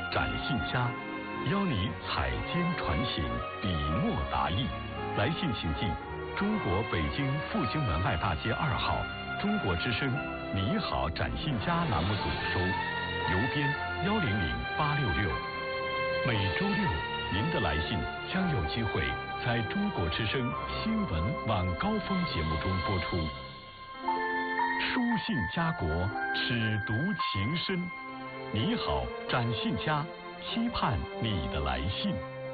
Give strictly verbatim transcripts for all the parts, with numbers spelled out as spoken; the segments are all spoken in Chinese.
展信佳，邀你采尖传信，笔墨达意。来信请寄中国北京复兴门外大街二号中国之声你好展信佳栏目组收，邮编幺零零八六六。每周六，您的来信将有机会在中国之声新闻晚高峰节目中播出。书信家国，尺牍情深。你好，展信佳，期盼你的来信。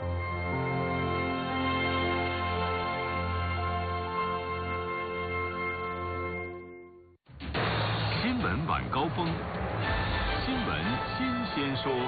新闻晚高峰，新闻新鲜说。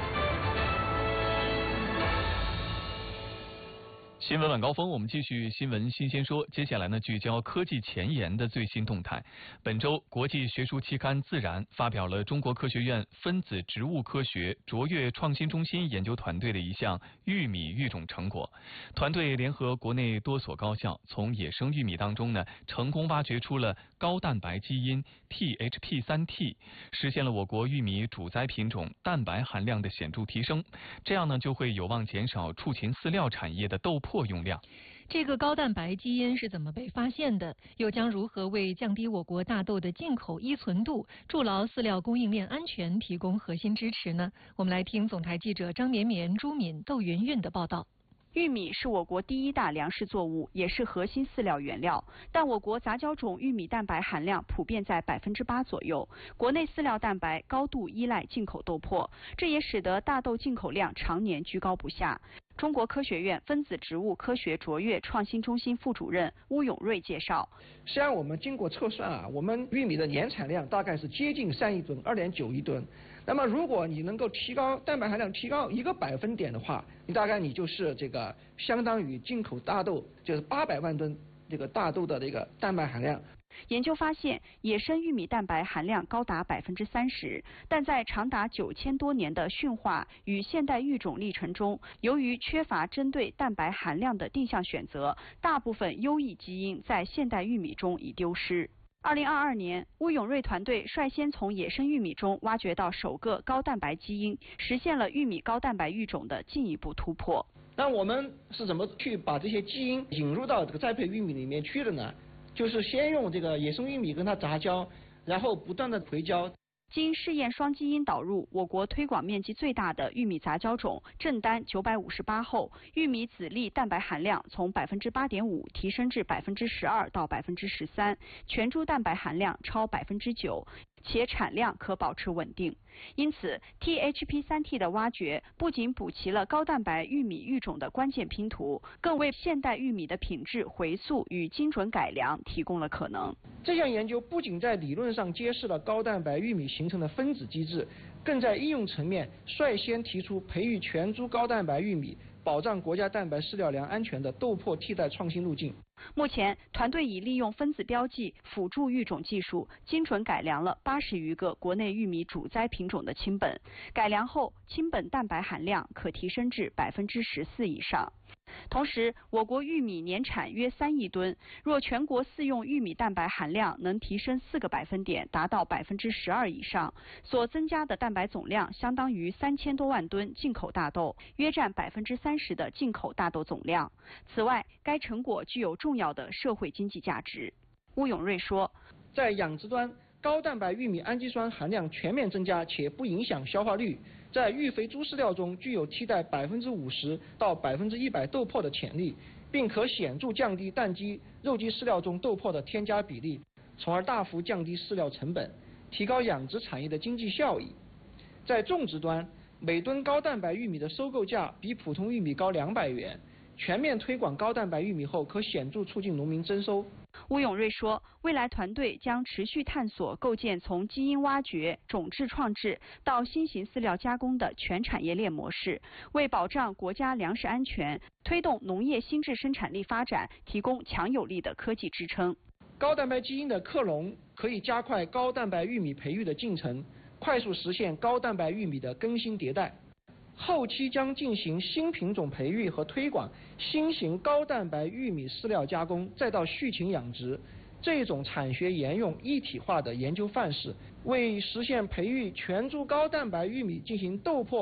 新闻晚高峰，我们继续新闻新鲜说。接下来呢，聚焦科技前沿的最新动态。本周，国际学术期刊《自然》发表了中国科学院分子植物科学卓越创新中心研究团队的一项玉米育种成果。团队联合国内多所高校，从野生玉米当中呢，成功挖掘出了高蛋白基因 T H P 三 T， 实现了我国玉米主栽品种蛋白含量的显著提升。这样呢，就会有望减少畜禽饲料产业的豆粕用量。 这个高蛋白基因是怎么被发现的？又将如何为降低我国大豆的进口依存度、筑牢饲料供应链安全提供核心支持呢？我们来听总台记者张绵绵、朱敏、窦云韵的报道。 玉米是我国第一大粮食作物，也是核心饲料原料。但我国杂交种玉米蛋白含量普遍在百分之八左右，国内饲料蛋白高度依赖进口豆粕，这也使得大豆进口量常年居高不下。中国科学院分子植物科学卓越创新中心副主任邬永瑞介绍， 实际上我们经过测算啊，我们玉米的年产量大概是接近三亿吨，二点九亿吨。那么如果你能够提高蛋白含量提高一个百分点的话，你大概你就是这个相当于进口大豆就是八百万吨这个大豆的这个蛋白含量。 研究发现，野生玉米蛋白含量高达百分之三十，但在长达九千多年的驯化与现代育种历程中，由于缺乏针对蛋白含量的定向选择，大部分优异基因在现代玉米中已丢失。二零二二年，邬永瑞团队率先从野生玉米中挖掘到首个高蛋白基因，实现了玉米高蛋白育种的进一步突破。 那我们是怎么去把这些基因引入到这个栽培玉米里面去的呢？就是先用这个野生玉米跟它杂交，然后不断的回交。 经试验双基因导入，我国推广面积最大的玉米杂交种正丹九百五十八后，玉米籽粒蛋白含量从百分之八点五提升至百分之十二到百分之十三，全株蛋白含量超百分之九，且产量可保持稳定。因此 ，T H P 三 T 的挖掘不仅补齐了高蛋白玉米育种的关键拼图，更为现代玉米的品质回溯与精准改良提供了可能。 这项研究不仅在理论上揭示了高蛋白玉米形成的分子机制，更在应用层面率先提出培育全株高蛋白玉米，保障国家蛋白饲料粮安全的豆粕替代创新路径。 目前，团队已利用分子标记辅助育种技术，精准改良了八十余个国内玉米主栽品种的亲本。改良后，亲本蛋白含量可提升至百分之十四以上。同时，我国玉米年产约三亿吨，若全国饲用玉米蛋白含量能提升四个百分点，达到百分之十二以上，所增加的蛋白总量相当于三千多万吨进口大豆，约占百分之三十的进口大豆总量。此外，该成果具有重要的社会经济价值。邬永瑞说， 在养殖端，高蛋白玉米氨基酸含量全面增加，且不影响消化率。在育肥猪饲料中具有替代百分之五十到百分之一百豆粕的潜力，并可显著降低蛋鸡、肉鸡饲料中豆粕的添加比例，从而大幅降低饲料成本，提高养殖产业的经济效益。在种植端，每吨高蛋白玉米的收购价比普通玉米高两百元。全面推广高蛋白玉米后，可显著促进农民增收。 邬永瑞说，未来团队将持续探索构建从基因挖掘、种质创制到新型饲料加工的全产业链模式，为保障国家粮食安全、推动农业新质生产力发展提供强有力的科技支撑。 高蛋白基因的克隆可以加快高蛋白玉米培育的进程，快速实现高蛋白玉米的更新迭代。后期将进行新品种培育和推广，新型高蛋白玉米饲料加工，再到畜禽养殖，这种产学研用一体化的研究范式，为实现培育全株高蛋白玉米进行豆粕